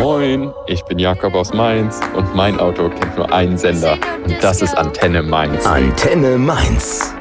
Moin, ich bin Jakob aus Mainz und mein Auto kennt nur einen Sender und das ist Antenne Mainz. Antenne Mainz.